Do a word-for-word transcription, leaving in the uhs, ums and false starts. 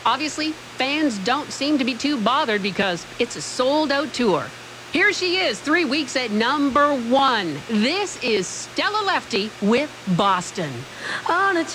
Obviously, fans don't seem to be too bothered because it's a sold-out tour. Here she is, three weeks at number one. This is Stella Lefty with Boston. On a